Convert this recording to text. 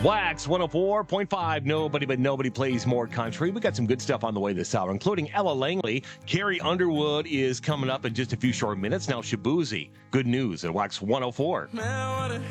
Wax 104.5. Nobody but nobody plays more country. We got some good stuff on the way this hour, including Ella Langley. Carrie Underwood is coming up in just a few short minutes. Now Shabuzi. Good news at Wax 104.